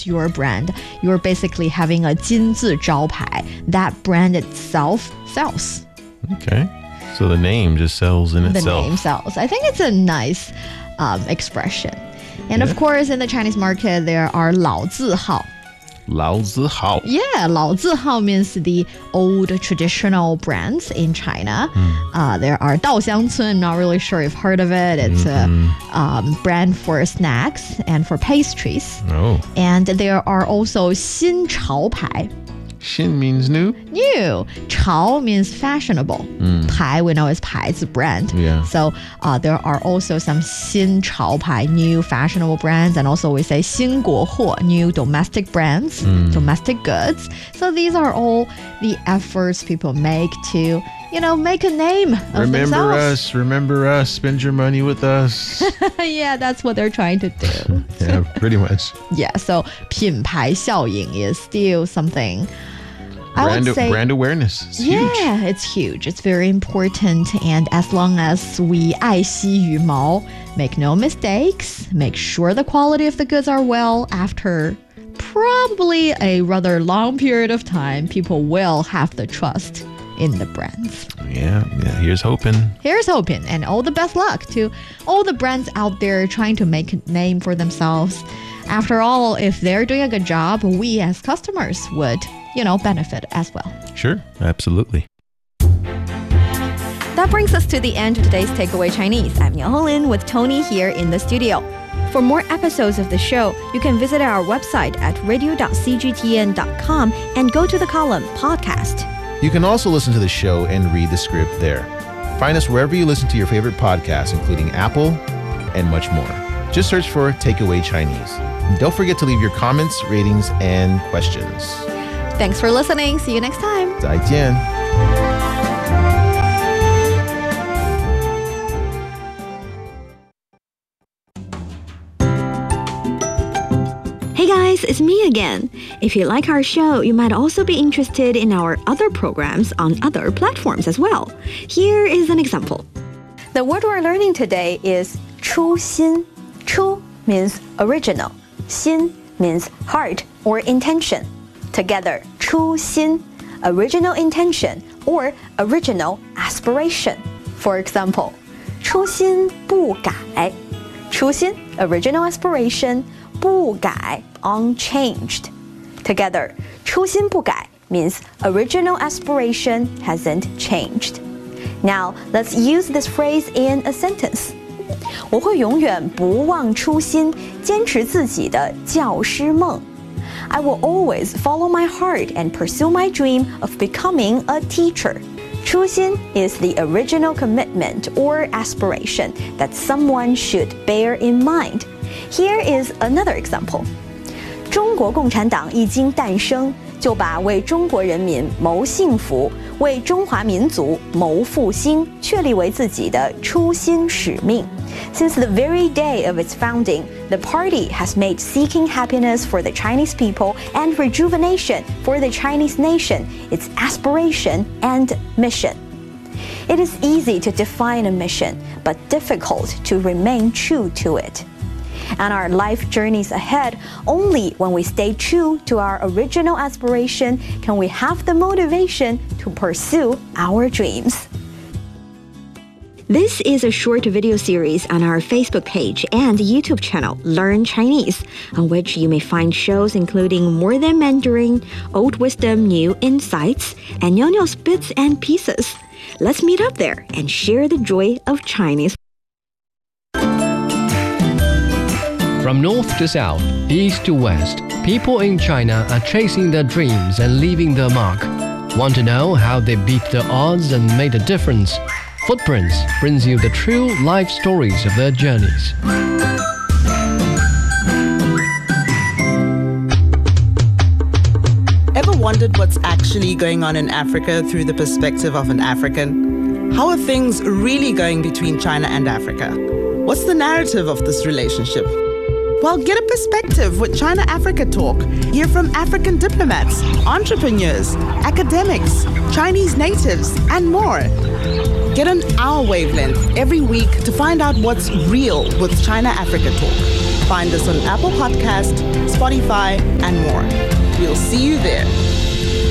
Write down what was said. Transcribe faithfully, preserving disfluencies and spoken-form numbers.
your brand, you're basically having a 金字招牌. That brand itself sells. Okay. So the name just sells in the itself. The name sells. I think it's a nice um, expression. And yeah. of course, in the Chinese market, there are 老字号. 老字号. Yeah, 老字号 means the old traditional brands in China. Mm. Uh, there are 稻香村, not really sure if you've heard of it. It's mm-hmm. a um, brand for snacks and for pastries. Oh. And there are also 新潮牌. Xin means new? New. 潮 means fashionable. Mm. 牌 we know is 牌子 brand. Yeah. So uh, there are also some 新潮牌, new fashionable brands. And also we say 新国货, new domestic brands, mm. domestic goods. So these are all the efforts people make to, you know, make a name of remember themselves. us, remember us, spend your money with us. Yeah, that's what they're trying to do. Yeah, pretty much. Yeah, so 品牌效应 is still something... Brand, I would say, brand awareness is huge. Yeah, it's huge. It's very important. And as long as we 爱惜羽毛, make no mistakes, make sure the quality of the goods are well, after probably a rather long period of time, people will have the trust in the brands. Yeah, yeah, here's hoping. Here's hoping. And all the best luck to all the brands out there trying to make a name for themselves. After all, if they're doing a good job, we as customers would, you know, benefit as well. Sure, absolutely. That brings us to the end of today's Takeaway Chinese. I'm Niao Honglin with Tony here in the studio. For more episodes of the show, you can visit our website at radio dot c g t n dot com and go to the column Podcast. You can also listen to the show and read the script there. Find us wherever you listen to your favorite podcasts, including Apple and much more. Just search for Takeaway Chinese. And don't forget to leave your comments, ratings, and questions. Thanks for listening. See you next time. 再见. Hey guys, it's me again. If you like our show, you might also be interested in our other programs on other platforms as well. Here is an example. The word we're learning today is 初心. 初 means original. 心 means heart or intention. Together, 初心, original intention or original aspiration. For example, 初心不改. 初心, original aspiration, 不改, unchanged. Together, 初心不改 means original aspiration hasn't changed. Now, let's use this phrase in a sentence. 我会永远不忘初心，坚持自己的教师梦。I will always follow my heart and pursue my dream of becoming a teacher. 初心 is the original commitment or aspiration that someone should bear in mind. Here is another example. 中国共产党一经诞生，就把为中国人民谋幸福、为中华民族谋复兴确立为自己的初心使命。Since the very day of its founding, the party has made seeking happiness for the Chinese people and rejuvenation for the Chinese nation its aspiration and mission. It is easy to define a mission, but difficult to remain true to it. And our life journeys ahead, only when we stay true to our original aspiration can we have the motivation to pursue our dreams. This is a short video series on our Facebook page and YouTube channel, Learn Chinese, on which you may find shows including More Than Mandarin, Old Wisdom, New Insights, and Niao Niao's Bits and Pieces. Let's meet up there and share the joy of Chinese. From north to south, east to west, people in China are chasing their dreams and leaving their mark. Want to know how they beat the odds and made a difference? Footprints brings you the true life stories of their journeys. Ever wondered what's actually going on in Africa through the perspective of an African? How are things really going between China and Africa? What's the narrative of this relationship? Well, get a perspective with China-Africa Talk. Hear from African diplomats, entrepreneurs, academics, Chinese natives, and more. Get on our wavelength every week to find out what's real with China-Africa Talk. Find us on Apple Podcast, Spotify, and more. We'll see you there.